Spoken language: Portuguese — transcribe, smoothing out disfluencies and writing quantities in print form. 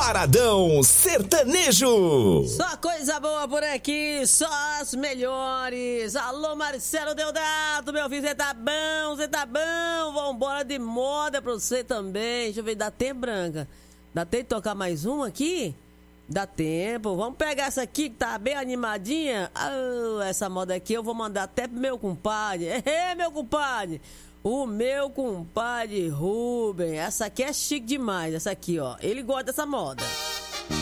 Paradão Sertanejo. Só coisa boa por aqui, só as melhores. Alô, Marcelo Deodato, meu filho, você tá bom? Você tá bom? Vambora de moda pra você também. Deixa eu ver, dá tempo, Branca? Dá tempo de tocar mais uma aqui? Dá tempo. Vamos pegar essa aqui que tá bem animadinha. Essa moda aqui eu vou mandar até pro meu compadre. Meu compadre. O meu compadre Rubem. Essa aqui é chique demais. Essa aqui, ó. Ele gosta dessa moda.